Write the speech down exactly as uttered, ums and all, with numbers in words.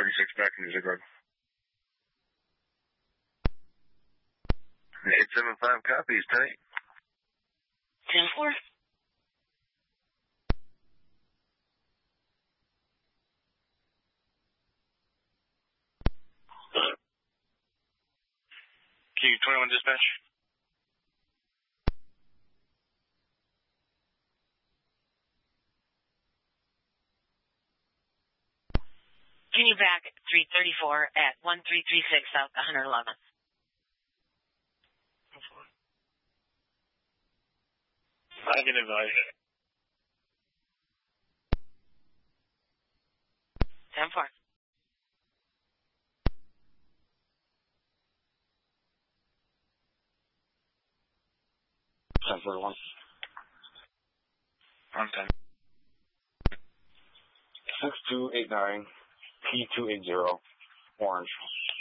thirty-six back in the Zigguard. eight seven five copies, Penny. ten four. Q twenty-one dispatch. Continue back at three thirty-four at one three three six South one eleventh. I can advise. ten four. ten forty-one. On ten. six two eight nine P two eighty, Orange.